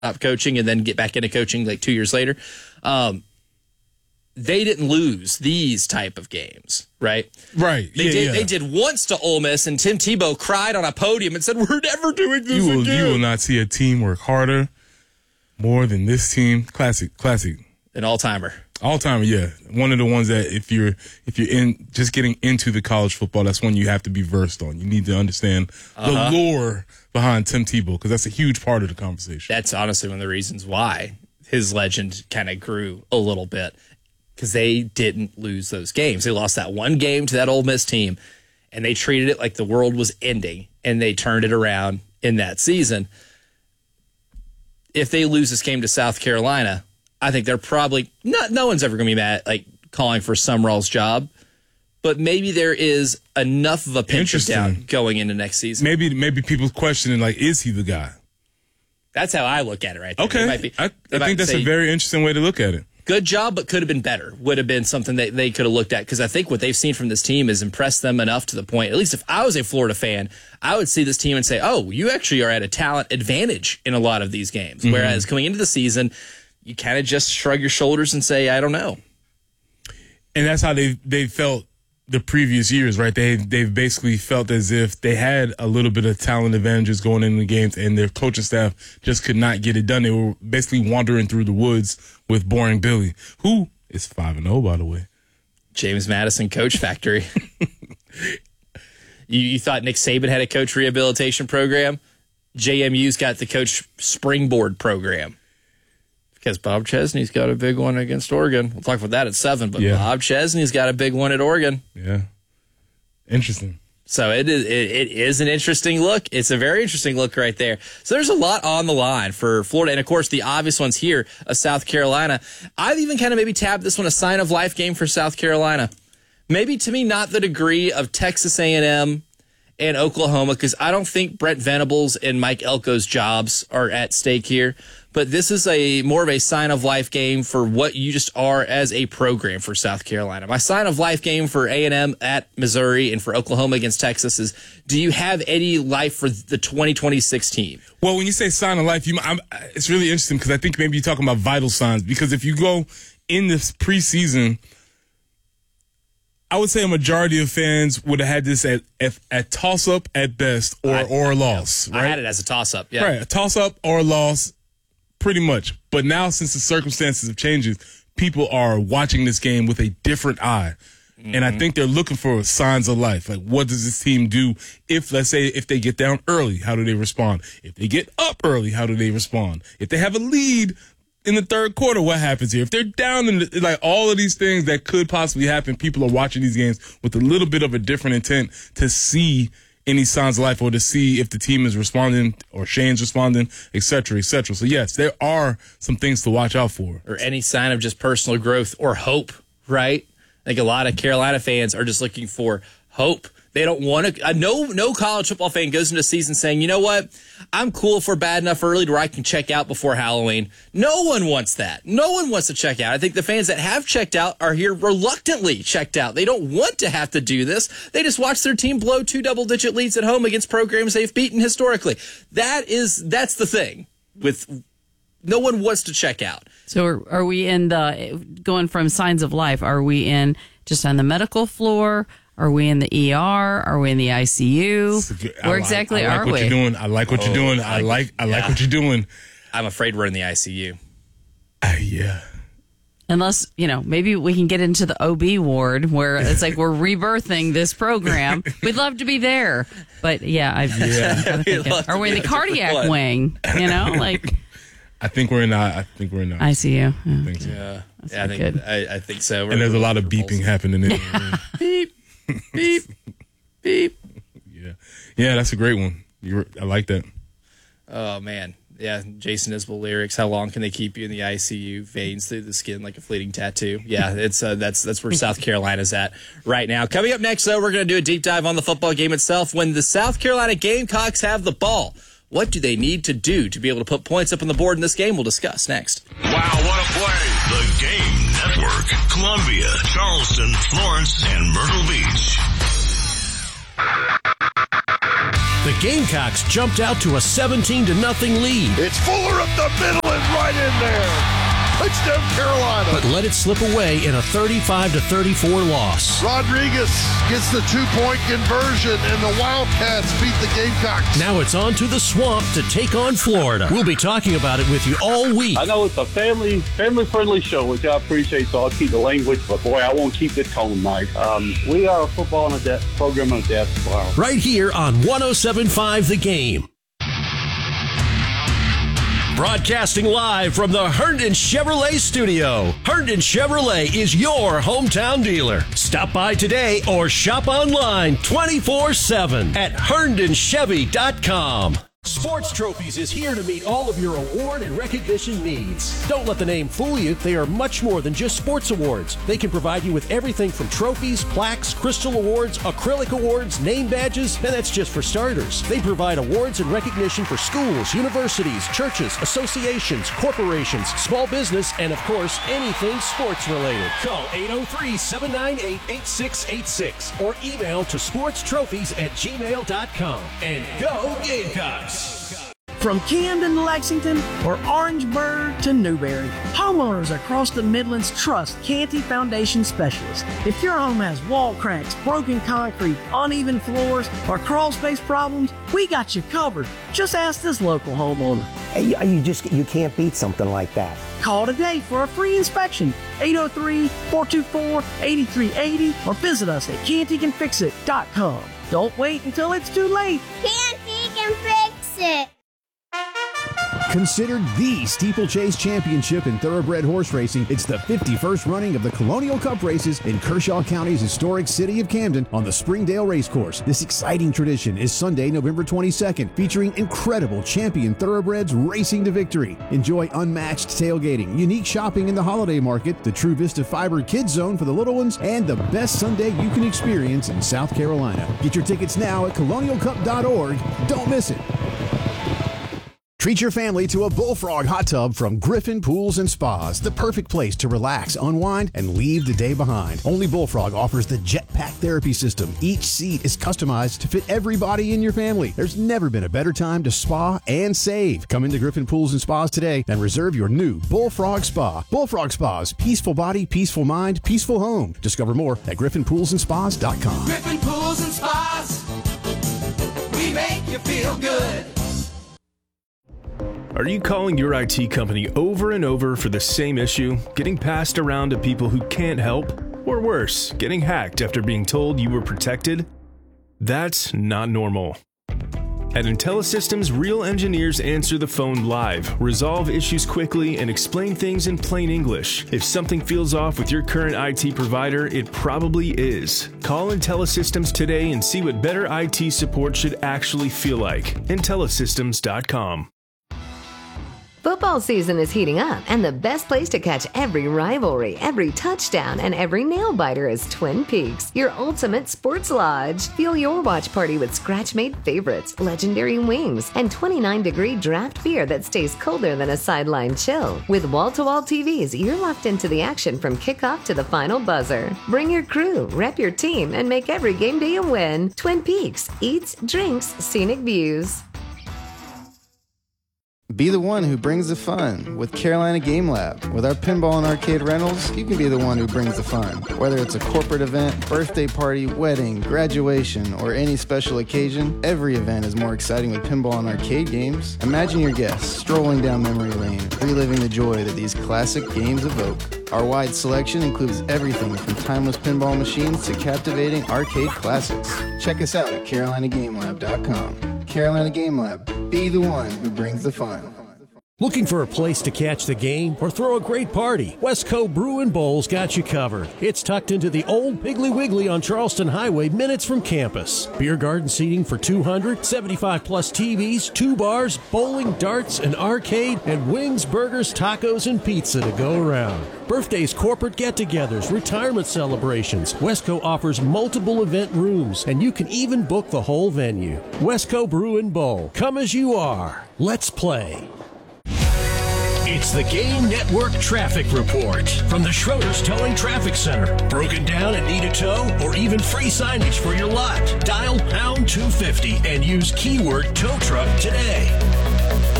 coaching and then get back into coaching like 2 years later. They didn't lose these type of games, right? Right. They did once to Ole Miss, and Tim Tebow cried on a podium and said, "We're never doing this again." You will not see a team work harder more than this team. Classic. An all-timer. All-timer, yeah. One of the ones that if you're in just getting into the college football, that's one you have to be versed on. You need to understand the lore behind Tim Tebow, because that's a huge part of the conversation. That's honestly one of the reasons why his legend kind of grew a little bit, because they didn't lose those games. They lost that one game to that Ole Miss team, and they treated it like the world was ending, and they turned it around in that season. If they lose this game to South Carolina, I think they're probably no one's ever going to be mad, like calling for Sumrall's job, but maybe there is enough of a pinch down going into next season. Maybe people questioning, like, is he the guy? That's how I look at it right there. Okay. I think that's a very interesting way to look at it. Good job, but could have been better. Would have been something that they could have looked at, because I think what they've seen from this team has impressed them enough to the point, at least if I was a Florida fan, I would see this team and say, oh, you actually are at a talent advantage in a lot of these games. Mm-hmm. Whereas coming into the season, you kind of just shrug your shoulders and say, I don't know. And that's how they felt the previous years, right? They've basically felt as if they had a little bit of talent advantages going into the games, and their coaching staff just could not get it done. They were basically wandering through the woods with Boring Billy, who is 5-0, by the way. James Madison Coach Factory. You thought Nick Saban had a coach rehabilitation program? JMU's got the coach springboard program. Because Bob Chesney's got a big one against Oregon. We'll talk about that at 7, but Bob Chesney's got a big one at Oregon. Yeah. Interesting. So it is an interesting look. It's a very interesting look right there. So there's a lot on the line for Florida. And, of course, the obvious ones here, South Carolina. I've even kind of maybe tabbed this one a sign of life game for South Carolina. Maybe, to me, not the degree of Texas A&M and Oklahoma, because I don't think Brent Venables and Mike Elko's jobs are at stake here. But this is more of a sign of life game for what you just are as a program for South Carolina. My sign of life game for A&M at Missouri and for Oklahoma against Texas is, do you have any life for the 2026 team? Well, when you say sign of life, it's really interesting, because I think maybe you're talking about vital signs. Because if you go in this preseason, I would say a majority of fans would have had this at toss-up at best or a loss. Right? I had it as a toss-up. Yeah. Right, a toss-up or a loss. Pretty much. But now, since the circumstances have changed, people are watching this game with a different eye. Mm-hmm. And I think they're looking for signs of life. Like, what does this team do if, let's say, if they get down early, how do they respond? If they get up early, how do they respond? If they have a lead in the third quarter, what happens here? If they're down like all of these things that could possibly happen, people are watching these games with a little bit of a different intent to see any signs of life, or to see if the team is responding or Shane's responding, et cetera, et cetera. So, yes, there are some things to watch out for. Or any sign of just personal growth or hope, right? I think a lot of Carolina fans are just looking for hope. They don't want to. No college football fan goes into a season saying, you know what, I'm cool if we're bad enough early to where I can check out before Halloween. No one wants that. No one wants to check out. I think the fans that have checked out are here reluctantly checked out. They don't want to have to do this. They just watch their team blow 2 double-digit leads at home against programs they've beaten historically. That's the thing. With no one wants to check out. So are we in going from signs of life? Are we in just on the medical floor? Are we in the ER? Are we in the ICU? Where exactly are we? I like what you're doing. I like what you're doing. I'm afraid we're in the ICU. Yeah. Unless, maybe we can get into the OB ward where it's like we're rebirthing this program. We'd love to be there. But, I'm thinking, are we in the cardiac wing? I think we're in ICU. I think so. Yeah. I think so. And there's a lot of beeping happening in there. Beep. Beep, beep. Yeah, that's a great one. I like that. Oh, man. Yeah, Jason Isbell lyrics. How long can they keep you in the ICU? Veins through the skin like a fleeting tattoo. Yeah, it's that's where South Carolina's at right now. Coming up next, though, we're going to do a deep dive on the football game itself. When the South Carolina Gamecocks have the ball, what do they need to do to be able to put points up on the board in this game? We'll discuss next. Wow, what a play. The Game Network. Columbia, Charleston, Florence, and Myrtle Beach. The Gamecocks jumped out to a 17-0 lead. It's Fuller up the middle and right in there. Touchdown Carolina. But let it slip away in a 35-34 loss. Rodriguez gets the 2-point conversion, and the Wildcats beat the Gamecocks. Now it's on to the Swamp to take on Florida. We'll be talking about it with you all week. I know it's a family-friendly show, which I appreciate, so I'll keep the language, but boy, I won't keep the tone nice. We are a football and a program on a depth. Wow. Right here on 107.5 The Game. Broadcasting live from the Herndon Chevrolet studio. Herndon Chevrolet is your hometown dealer. Stop by today or shop online 24/7 at HerndonChevy.com. Sports Trophies is here to meet all of your award and recognition needs. Don't let the name fool you. They are much more than just sports awards. They can provide you with everything from trophies, plaques, crystal awards, acrylic awards, name badges, and that's just for starters. They provide awards and recognition for schools, universities, churches, associations, corporations, small business, and of course, anything sports related. Call 803-798-8686 or email to sportstrophies@gmail.com. And go Gamecocks! From Camden to Lexington or Orangeburg to Newberry, homeowners across the Midlands trust Canty Foundation Specialists. If your home has wall cracks, broken concrete, uneven floors, or crawl space problems, we got you covered. Just ask this local homeowner. You can't beat something like that. Call today for a free inspection, 803-424-8380, or visit us at cantycanfixit.com. Don't wait until it's too late. Canty can fix it. Considered the steeplechase championship in thoroughbred horse racing, it's the 51st running of the Colonial Cup races in Kershaw County's historic city of Camden on the Springdale Racecourse. This exciting tradition is Sunday, November 22nd, featuring incredible champion thoroughbreds racing to victory. Enjoy unmatched tailgating, unique shopping in the holiday market, the True Vista Fiber Kids Zone for the little ones, and the best Sunday you can experience in South Carolina. Get your tickets now at colonialcup.org. Don't miss it. Treat your family to a Bullfrog hot tub from Griffin Pools and Spas, the perfect place to relax, unwind, and leave the day behind. Only Bullfrog offers the Jetpack therapy system. Each seat is customized to fit everybody in your family. There's never been a better time to spa and save. Come into Griffin Pools and Spas today and reserve your new Bullfrog Spa. Bullfrog Spas, peaceful body, peaceful mind, peaceful home. Discover more at griffinpoolsandspas.com. Griffin Pools and Spas, we make you feel good. Are you calling your IT company over and over for the same issue, getting passed around to people who can't help? Or worse, getting hacked after being told you were protected? That's not normal. At IntelliSystems, real engineers answer the phone live, resolve issues quickly, and explain things in plain English. If something feels off with your current IT provider, it probably is. Call IntelliSystems today and see what better IT support should actually feel like. IntelliSystems.com. Football season is heating up, and the best place to catch every rivalry, every touchdown, and every nail-biter is Twin Peaks, your ultimate sports lodge. Feel your watch party with scratch-made favorites, legendary wings, and 29-degree draft beer that stays colder than a sideline chill. With wall-to-wall TVs, you're locked into the action from kickoff to the final buzzer. Bring your crew, rep your team, and make every game day a win. Twin Peaks, eats, drinks, scenic views. Be the one who brings the fun with Carolina Game Lab. With our pinball and arcade rentals, you can be the one who brings the fun. Whether it's a corporate event, birthday party, wedding, graduation, or any special occasion, every event is more exciting with pinball and arcade games. Imagine your guests strolling down memory lane, reliving the joy that these classic games evoke. Our wide selection includes everything from timeless pinball machines to captivating arcade classics. Check us out at CarolinaGameLab.com. Carolina Game Lab. Be the one who brings the fun. Looking for a place to catch the game or throw a great party? Westco Brew and Bowls got you covered. It's tucked into the old Piggly Wiggly on Charleston Highway, minutes from campus. Beer garden seating for 200, 75-plus TVs, 2 bars, bowling, darts, an arcade, and wings, burgers, tacos, and pizza to go around. Birthdays, corporate get-togethers, retirement celebrations. Westco offers multiple event rooms, and you can even book the whole venue. Westco Brew and Bowl. Come as you are. Let's play. It's the Game Network Traffic Report from the Schroeder's Towing Traffic Center. Broken down and need a tow or even free signage for your lot? Dial pound 250 and use keyword tow truck today.